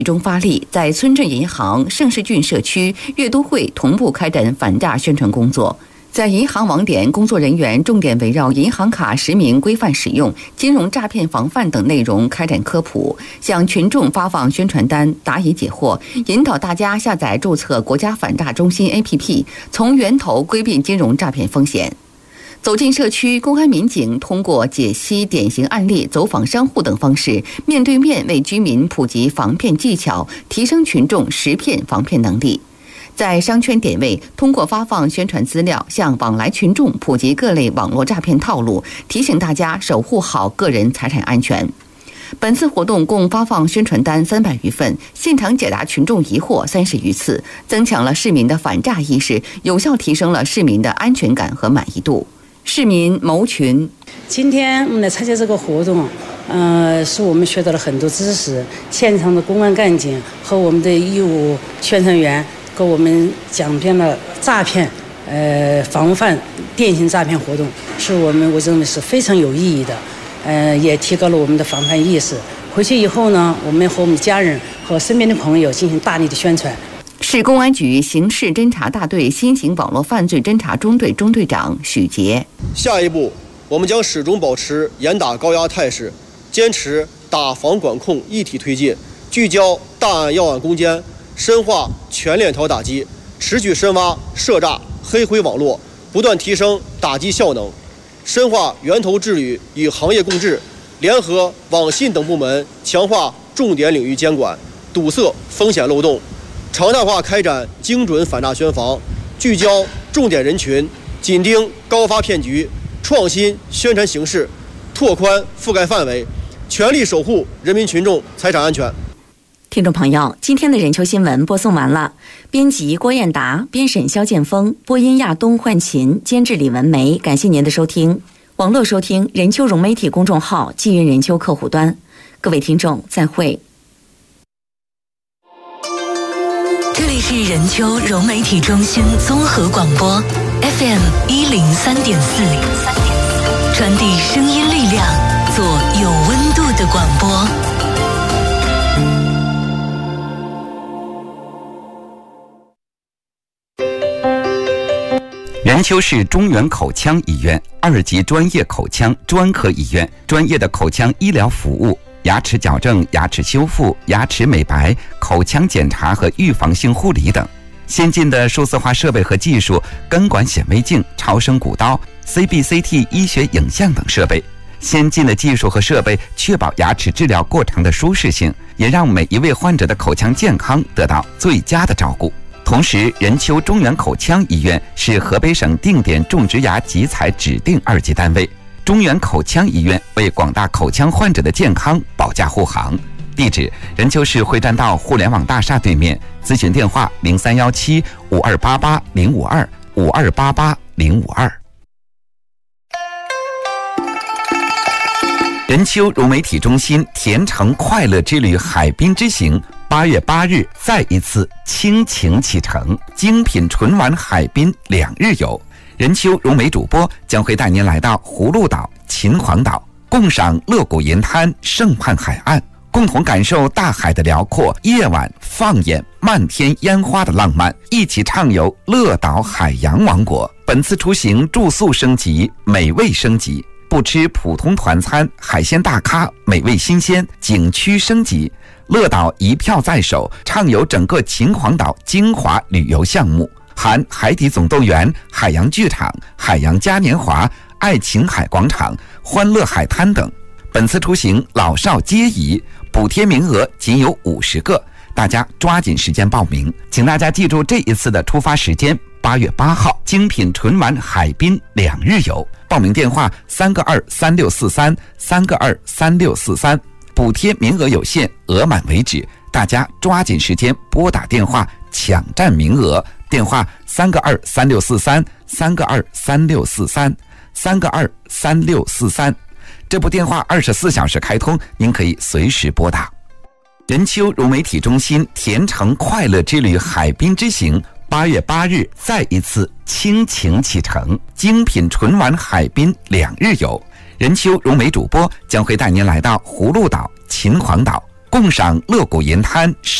中发力，在村镇银行、盛世郡社区、悦都会同步开展反诈宣传工作。在银行网点，工作人员重点围绕银行卡实名规范使用、金融诈骗防范等内容开展科普，向群众发放宣传单，答疑解惑，引导大家下载注册国家反诈中心 APP， 从源头规避金融诈骗风险。走进社区，公安民警通过解析典型案例、走访商户等方式，面对面为居民普及防骗技巧，提升群众识骗防骗能力。在商圈点位，通过发放宣传资料，向往来群众普及各类网络诈骗套路，提醒大家守护好个人财产安全。本次活动共发放宣传单300余份，现场解答群众疑惑30余次，增强了市民的反诈意识，有效提升了市民的安全感和满意度。市民谋群， 今天我们来参加这个活动，是我们学到了很多知识。现场的公安干警和我们的义务宣传员给我们讲遍了诈骗，防范电信诈骗活动，是我认为是非常有意义的，也提高了我们的防范意识。回去以后呢，我们和我们家人和身边的朋友进行大力的宣传。 市公安局刑事侦查大队新型网络犯罪侦查中队中队长许杰。 下一步，我们将始终保持严打高压态势，坚持打防管控一体推进，聚焦大案要案攻坚，深化全链条打击，持续深挖涉诈黑灰网络，不断提升打击效能，深化源头治理与行业共治，联合网信等部门强化重点领域监管，堵塞风险漏洞，常态化开展精准反诈宣防，聚焦重点人群，紧盯高发骗局，创新宣传形式，拓宽覆盖范围，全力守护人民群众财产安全。 听众朋友，今天的人球新闻播送完了，编辑郭艳达，编审肖建峰，播音亚东、焕琴，监制李文梅。感谢您的收听。网络收听人球融媒体公众号，纪云人球客户端。各位听众，再会。 这里是人球融媒体中心综合广播 FM 103.4，传递声音力量，做有温度的广播。 任丘市中原口腔医院2级专业口腔专科医院，专业的口腔医疗服务、牙齿矫正、牙齿修复、牙齿美白、口腔检查和预防性护理等。先进的数字化设备和技术，根管显微镜、超声骨刀、CBCT 医学影像等设备。先进的技术和设备确保牙齿治疗过程的舒适性，也让每一位患者的口腔健康得到最佳的照顾。同时，任丘中原口腔医院是河北省定点种植牙集采指定2级单位。中原口腔医院为广大口腔患者的健康保驾护航。地址：任丘市会栈道互联网大厦对面。咨询电话：0317-5288-052，5288-052。任丘融媒体中心甜橙快乐之旅海滨之行8月8日再一次倾情启程，精品纯玩海滨2日游。任丘融媒主播将会带您来到葫芦岛、秦皇岛，共赏乐谷银滩、盛畔海岸，共同感受大海的辽阔，夜晚放眼漫天烟花的浪漫，一起畅游乐岛海洋王国。本次出行住宿升级，美味升级，不吃普通团餐，海鲜大咖，美味新鲜，景区升级。乐岛一票在手，畅游整个秦皇岛精华旅游项目，含海底总动员、海洋剧场、海洋嘉年华、爱琴海广场、欢乐海滩等。本次出行老少皆宜，补贴名额仅有50个，大家抓紧时间报名。请大家记住这一次的出发时间：8月8号，精品纯玩海滨2日游。报名电话3个23643，3个23643。补贴名额有限，额满为止，大家抓紧时间拨打电话抢占名额。电话3个23643，3个23643，3个23643。这部电话24小时开通，您可以随时拨打。任丘融媒体中心甜橙快乐之旅海滨之行8月8日再一次倾情启程，精品纯玩海滨2日游。任丘融媒主播将会带您来到葫芦岛、秦皇岛， 共赏乐谷银滩